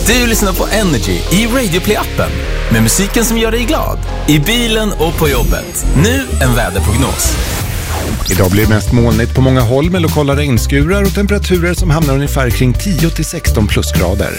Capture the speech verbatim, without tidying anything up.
Du lyssnar på Energy i Radio Play-appen med musiken som gör dig glad. I bilen och på jobbet. Nu en väderprognos. Idag blir det mest molnigt på många håll med lokala regnskurar och temperaturer som hamnar ungefär kring tio till sexton plusgrader.